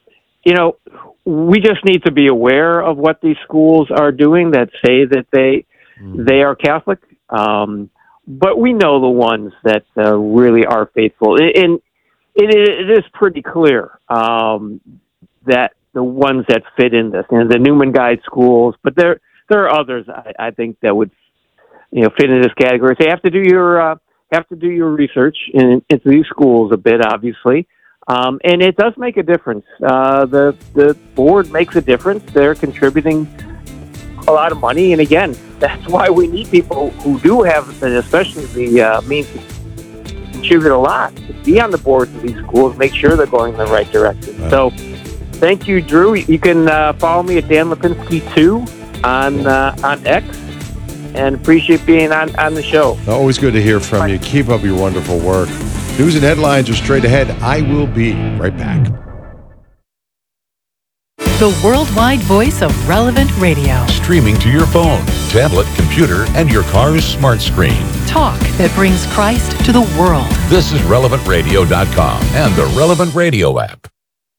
we just need to be aware of what these schools are doing that say that they are Catholic. But we know the ones that really are faithful. And it is pretty clear that the ones that fit in this, the Newman Guide schools, but there are others I think that would fit in this category. So you have to do your research into these schools a bit, obviously. And it does make a difference. The board makes a difference. They're contributing a lot of money. And again, that's why we need people who do have, and especially the means to contribute a lot, to be on the boards of these schools, make sure they're going in the right direction. Right. So thank you, Drew. You can follow me at Dan Lipinski 2 on X, and appreciate being on the show. Always good to hear from you. Keep up your wonderful work. News and headlines are straight ahead. I will be right back. The worldwide voice of Relevant Radio. Streaming to your phone, tablet, computer, and your car's smart screen. Talk that brings Christ to the world. This is RelevantRadio.com and the Relevant Radio app.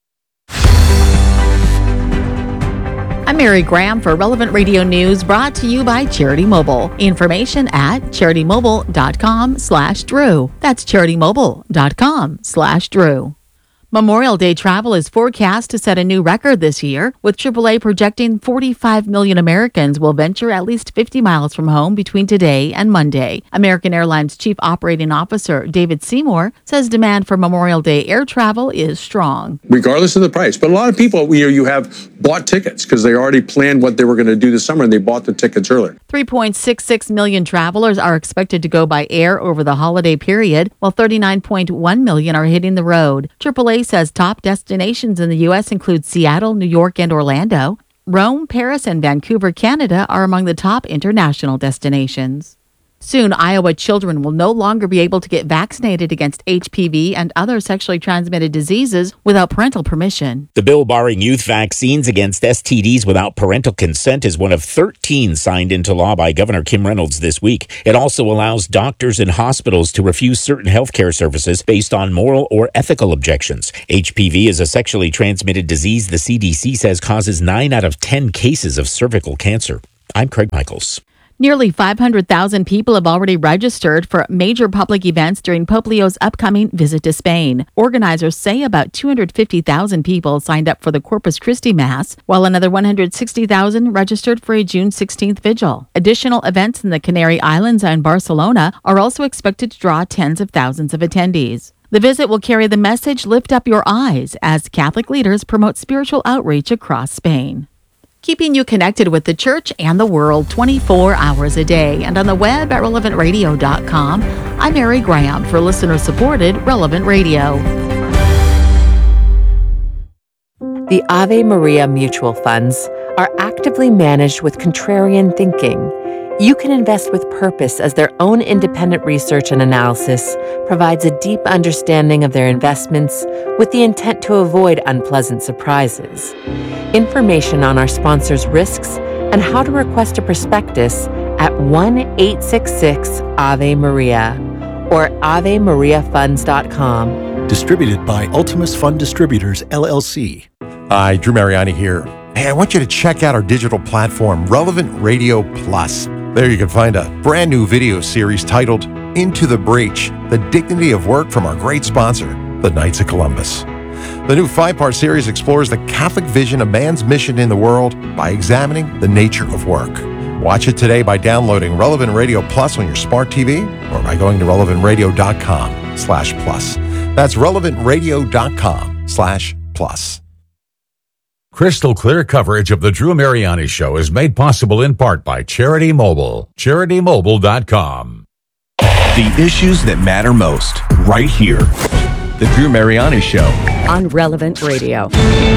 I'm Mary Graham for Relevant Radio News, brought to you by Charity Mobile. Information at CharityMobile.com/Drew. That's CharityMobile.com/Drew. Memorial Day travel is forecast to set a new record this year, with AAA projecting 45 million Americans will venture at least 50 miles from home between today and Monday. American Airlines Chief Operating Officer David Seymour says demand for Memorial Day air travel is strong. Regardless of the price. But a lot of people, you have bought tickets because they already planned what they were going to do this summer and they bought the tickets earlier. 3.66 million travelers are expected to go by air over the holiday period, while 39.1 million are hitting the road. AAA says top destinations in the U.S. include Seattle, New York, and Orlando. Rome, Paris, and Vancouver, Canada are among the top international destinations. Soon, Iowa children will no longer be able to get vaccinated against HPV and other sexually transmitted diseases without parental permission. The bill barring youth vaccines against STDs without parental consent is one of 13 signed into law by Governor Kim Reynolds this week. It also allows doctors and hospitals to refuse certain healthcare services based on moral or ethical objections. HPV is a sexually transmitted disease the CDC says causes 9 out of 10 cases of cervical cancer. I'm Craig Michaels. Nearly 500,000 people have already registered for major public events during Pope Leo's upcoming visit to Spain. Organizers say about 250,000 people signed up for the Corpus Christi Mass, while another 160,000 registered for a June 16th vigil. Additional events in the Canary Islands and Barcelona are also expected to draw tens of thousands of attendees. The visit will carry the message, "Lift up your eyes," as Catholic leaders promote spiritual outreach across Spain. Keeping you connected with the church and the world 24 hours a day and on the web at relevantradio.com. I'm Mary Graham for listener-supported Relevant Radio. The Ave Maria mutual funds are actively managed with contrarian thinking. You can invest with purpose as their own independent research and analysis provides a deep understanding of their investments with the intent to avoid unpleasant surprises. Information on our sponsors' risks and how to request a prospectus at 1-866-AVE-MARIA or AveMariaFunds.com. Distributed by Ultimus Fund Distributors, LLC. Hi, Drew Mariani here. Hey, I want you to check out our digital platform, Relevant Radio Plus. There you can find a brand new video series titled Into the Breach, The Dignity of Work from our great sponsor, the Knights of Columbus. The new 5-part series explores the Catholic vision of man's mission in the world by examining the nature of work. Watch it today by downloading Relevant Radio Plus on your smart TV or by going to relevantradio.com/plus. That's relevantradio.com/plus. Crystal clear coverage of the Drew Mariani Show is made possible in part by Charity Mobile. CharityMobile.com. The issues that matter most, right here. The Drew Mariani Show. On Relevant Radio.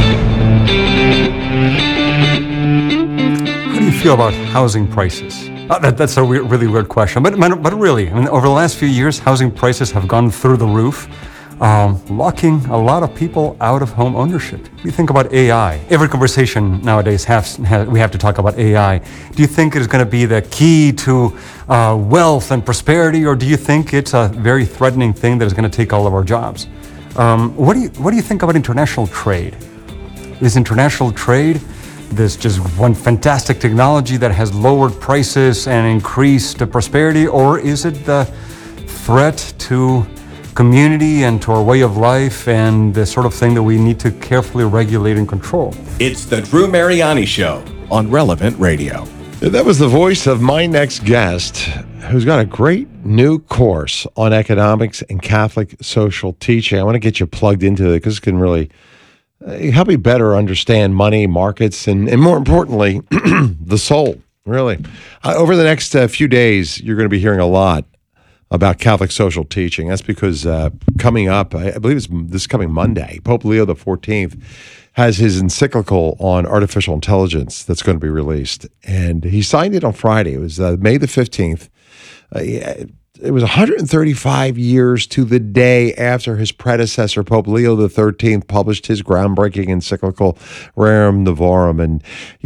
How do you feel about housing prices? That's a really weird question. But really, I mean, over the last few years, housing prices have gone through the roof. Locking a lot of people out of home ownership. You think about AI. Every conversation nowadays we have to talk about AI. Do you think it is going to be the key to wealth and prosperity, or do you think it's a very threatening thing that is going to take all of our jobs? What do you think about international trade? Is international trade this just one fantastic technology that has lowered prices and increased prosperity, or is it the threat to community and to our way of life and the sort of thing that we need to carefully regulate and control? It's the Drew Mariani Show on Relevant Radio. That was the voice of my next guest, who's got a great new course on economics and Catholic social teaching. I want to get you plugged into it because it can really help you better understand money, markets, and more importantly, the soul, really. Over the next few days, you're going to be hearing a lot about Catholic social teaching. That's because coming up, I believe it's this coming Monday, Pope Leo XIV has his encyclical on artificial intelligence that's going to be released. And he signed it on Friday. It was May the 15th. It was 135 years to the day after his predecessor, Pope Leo XIII, published his groundbreaking encyclical, Rerum Novarum. And,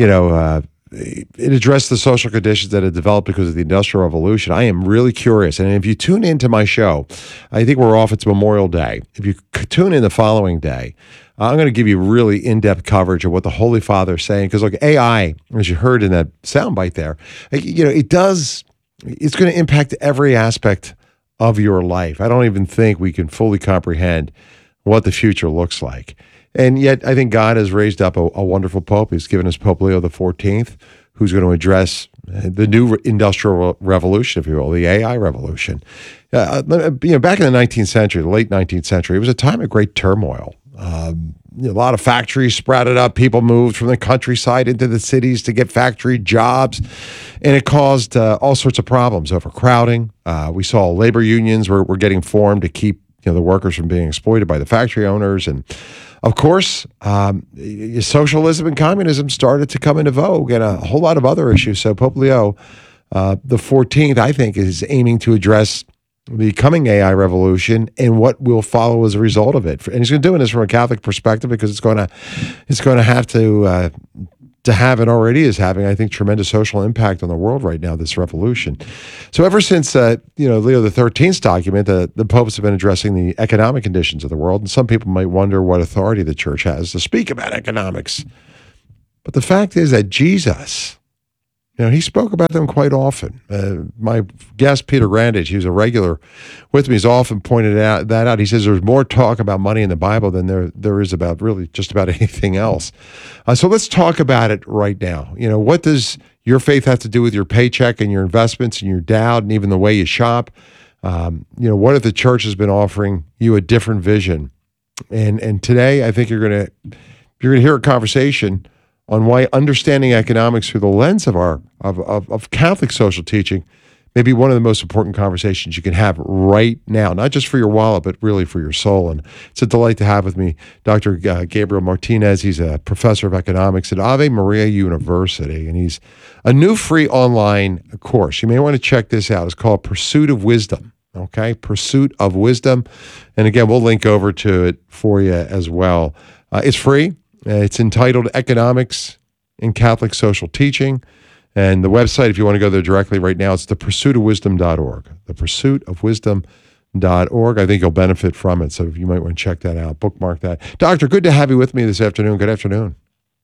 it addressed the social conditions that had developed because of the Industrial Revolution. I am really curious. And if you tune into my show, I think we're off. It's Memorial Day. If you tune in the following day, I'm going to give you really in-depth coverage of what the Holy Father is saying. Because, look, AI, as you heard in that soundbite there, it's going to impact every aspect of your life. I don't even think we can fully comprehend what the future looks like. And yet, I think God has raised up a wonderful Pope. He's given us Pope Leo XIV, who's going to address the new Industrial Revolution, if you will, the AI revolution. Back in the 19th century, the late 19th century, it was a time of great turmoil. A lot of factories sprouted up. People moved from the countryside into the cities to get factory jobs, and it caused all sorts of problems, overcrowding. We saw labor unions were getting formed to keep the workers from being exploited by the factory owners. And of course, socialism and communism started to come into vogue, and a whole lot of other issues. So Pope Leo The 14th, I think, is aiming to address the coming AI revolution and what will follow as a result of it. And he's going to do this from a Catholic perspective because it's going to have to have, and already is having, I think, tremendous social impact on the world right now, this revolution. So ever since Leo the 13th's document, the popes have been addressing the economic conditions of the world, and some people might wonder what authority the church has to speak about economics. But the fact is that Jesus, he spoke about them quite often. My guest, Peter Grandage, who's a regular with me, has often pointed out. He says there's more talk about money in the Bible than there is about really just about anything else. So let's talk about it right now. What does your faith have to do with your paycheck and your investments and your Dow and even the way you shop? What if the church has been offering you a different vision? And today, I think you're going to hear a conversation on why understanding economics through the lens of Catholic social teaching may be one of the most important conversations you can have right now, not just for your wallet, but really for your soul. And it's a delight to have with me Dr. Gabriel Martinez. He's a professor of economics at Ave Maria University, and he's a new free online course. You may want to check this out. It's called Pursuit of Wisdom. Okay, Pursuit of Wisdom. And again, we'll link over to it for you as well. It's free. It's entitled Economics in Catholic Social Teaching. And the website, if you want to go there directly right now, it's thepursuitofwisdom.org. Thepursuitofwisdom.org. I think you'll benefit from it, so you might want to check that out, bookmark that. Doctor, good to have you with me this afternoon. Good afternoon.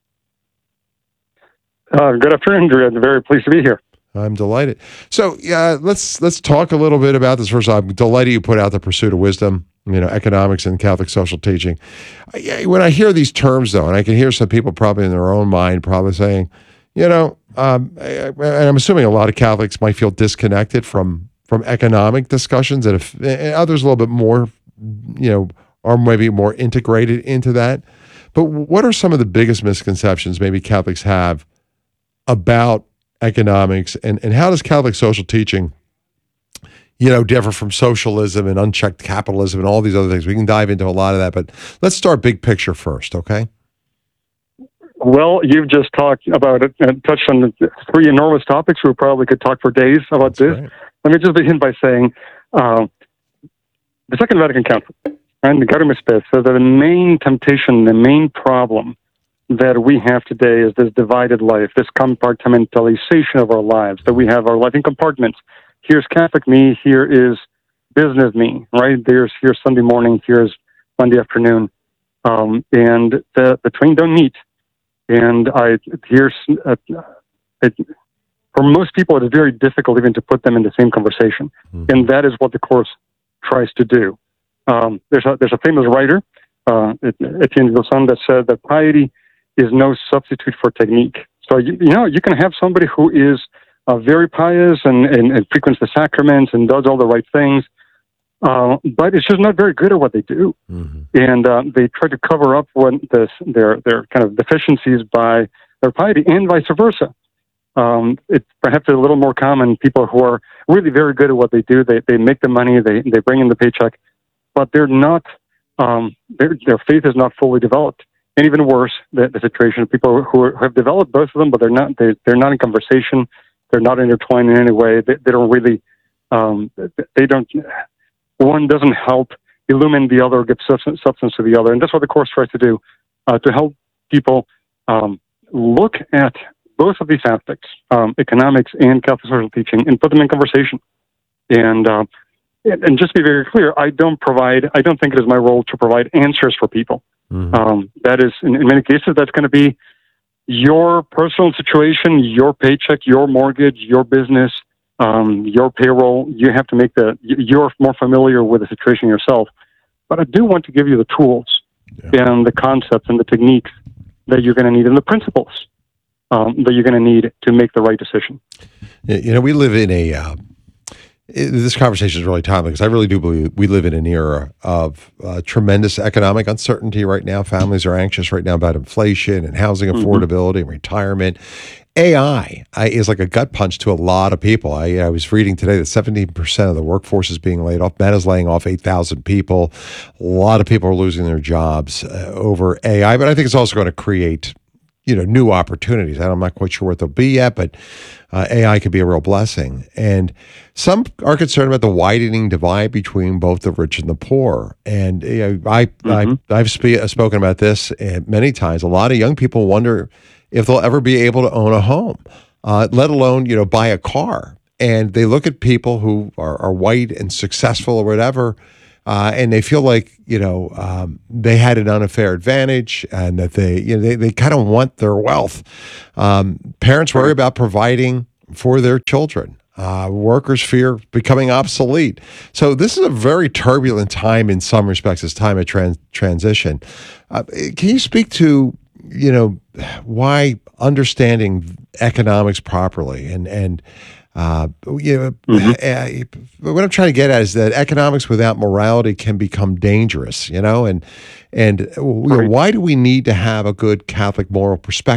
Good afternoon, Drew. I'm very pleased to be here. I'm delighted. So, let's talk a little bit about this. First, I'm delighted you put out the Pursuit of Wisdom, economics and Catholic social teaching. When I hear these terms, though, and I can hear some people probably in their own mind probably saying, and I'm assuming a lot of Catholics might feel disconnected from economic discussions, and others a little bit more, are maybe more integrated into that. But what are some of the biggest misconceptions maybe Catholics have about economics, and how does Catholic social teaching, differ from socialism and unchecked capitalism and all these other things? We can dive into a lot of that, but let's start big picture first, okay? Well, you've just talked about it and touched on the three enormous topics. We probably could talk for days about this. Right. Let me just begin by saying the Second Vatican Council and the Gaudium et Spes says that the main temptation, the main problem that we have today is this divided life, this compartmentalization of our lives, that we have our life in compartments. Here's Catholic me, here is business me, right? Here's Sunday morning, here's Monday afternoon. And the twain don't meet. And for most people, it is very difficult even to put them in the same conversation. Mm-hmm. And that is what the Course tries to do. There's a famous writer, Etienne Gilson, that said that piety is no substitute for technique. So, you can have somebody who is very pious and frequents the sacraments and does all the right things, but it's just not very good at what they do. Mm-hmm. And they try to cover up their kind of deficiencies by their piety, and vice versa. It's perhaps a little more common, people who are really very good at what they do. They make the money, they bring in the paycheck, but they're not, their faith is not fully developed. And even worse, the situation of people who have developed both of them, but they're not in conversation. They're not intertwined in any way. They don't really, one doesn't help illumine the other, give substance to the other. And that's what the Course tries to do, to help people look at both of these aspects, economics and Catholic social teaching, and put them in conversation. And just to be very clear, I don't think it is my role to provide answers for people. Mm-hmm. That is, in many cases, that's going to be your personal situation, your paycheck, your mortgage, your business, your payroll. You have to you're more familiar with the situation yourself. But I do want to give you the tools and the concepts and the techniques that you're going to need, and the principles that you're going to need to make the right decision. We live in this conversation is really timely because I really do believe we live in an era of tremendous economic uncertainty right now. Families are anxious right now about inflation and housing affordability and retirement. AI is like a gut punch to a lot of people. I was reading today that 17% of the workforce is being laid off. Meta's laying off 8,000 people. A lot of people are losing their jobs over AI, but I think it's also going to create new opportunities. I'm not quite sure what they'll be yet, but AI could be a real blessing. And some are concerned about the widening divide between both the rich and the poor. And I've spoken about this many times. A lot of young people wonder if they'll ever be able to own a home, let alone buy a car. And they look at people who are white and successful or whatever, and they feel like they had an unfair advantage, and that they kind of want their wealth. Parents worry about providing for their children. Workers fear becoming obsolete. So this is a very turbulent time in some respects. It's time of transition. Can you speak to why understanding economics properly and what I'm trying to get at is that economics without morality can become dangerous, and why do we need to have a good Catholic moral perspective?